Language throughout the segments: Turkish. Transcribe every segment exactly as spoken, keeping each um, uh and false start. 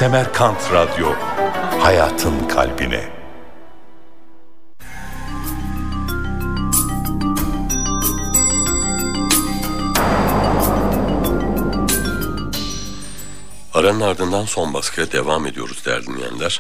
Semerkant Radyo, hayatın kalbine. Aranın ardından son baskıya devam ediyoruz değerli dinleyenler.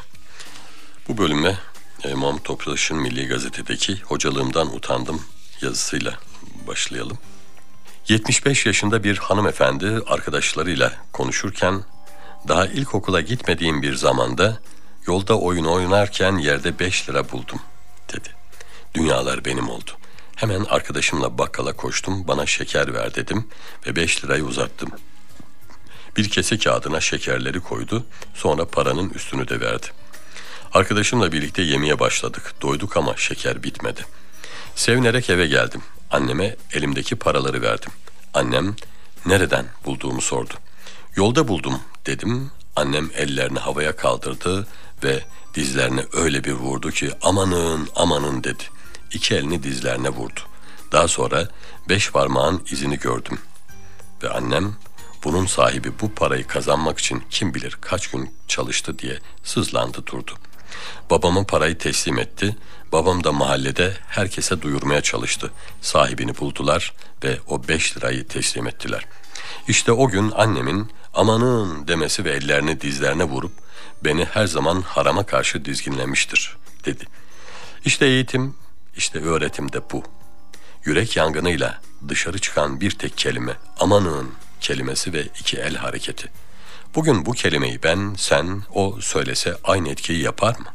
Bu bölüme e, Mahmut Topraktaş'ın Milli Gazete'deki "Hocalığımdan utandım" yazısıyla başlayalım. yetmiş beş yaşında bir hanımefendi arkadaşlarıyla konuşurken, daha ilkokula gitmediğim bir zamanda yolda oyun oynarken yerde beş lira buldum dedi. Dünyalar benim oldu. Hemen arkadaşımla bakkala koştum, bana şeker ver dedim ve beş lirayı uzattım. Bir kese kağıdına şekerleri koydu, sonra paranın üstünü de verdi. Arkadaşımla birlikte yemeye başladık. Doyduk ama şeker bitmedi. Sevinerek eve geldim. Anneme elimdeki paraları verdim. Annem nereden bulduğumu sordu. Yolda buldum dedim. Annem ellerini havaya kaldırdı ve dizlerine öyle bir vurdu ki amanın amanın dedi. İki elini dizlerine vurdu. Daha sonra beş parmağın izini gördüm. Ve annem bunun sahibi bu parayı kazanmak için kim bilir kaç gün çalıştı diye sızlandı durdu. Babama parayı teslim etti. Babam da mahallede herkese duyurmaya çalıştı. Sahibini buldular ve o beş lirayı teslim ettiler. İşte o gün annemin amanın demesi ve ellerini dizlerine vurup beni her zaman harama karşı dizginlemiştir dedi. İşte eğitim, işte öğretim de bu. Yürek yangınıyla dışarı çıkan bir tek kelime amanın kelimesi ve iki el hareketi. Bugün bu kelimeyi ben, sen, o söylese aynı etkiyi yapar mı?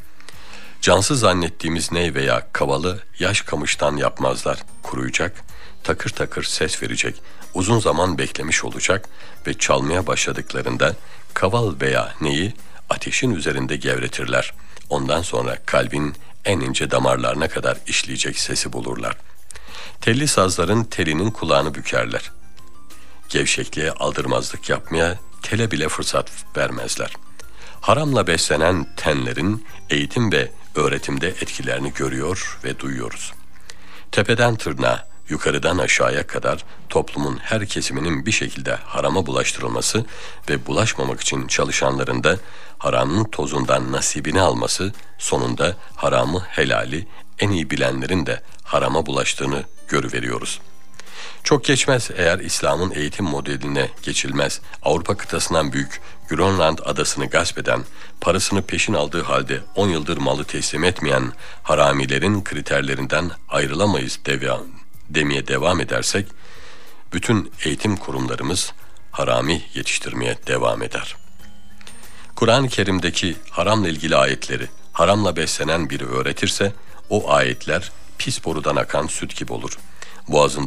Cansız zannettiğimiz ney veya kavalı yaş kamıştan yapmazlar. Kuruyacak, takır takır ses verecek, uzun zaman beklemiş olacak ve çalmaya başladıklarında kaval veya neyi ateşin üzerinde gevretirler. Ondan sonra kalbin en ince damarlarına kadar işleyecek sesi bulurlar. Telli sazların telinin kulağını bükerler. Gevşekliğe aldırmazlık yapmaya tele bile fırsat vermezler. Haramla beslenen tenlerin eğitim ve öğretimde etkilerini görüyor ve duyuyoruz. Tepeden tırnağa, yukarıdan aşağıya kadar toplumun her kesiminin bir şekilde harama bulaştırılması ve bulaşmamak için çalışanların da haramın tozundan nasibini alması, sonunda haramı helali en iyi bilenlerin de harama bulaştığını görüveriyoruz. Çok geçmez eğer İslam'ın eğitim modeline geçilmez, Avrupa kıtasından büyük Grönland adasını gasp eden, parasını peşin aldığı halde on yıldır malı teslim etmeyen haramilerin kriterlerinden ayrılamayız devam, demeye devam edersek, bütün eğitim kurumlarımız harami yetiştirmeye devam eder. Kur'an-ı Kerim'deki haramla ilgili ayetleri haramla beslenen biri öğretirse, o ayetler pis borudan akan süt gibi olur. Boğazında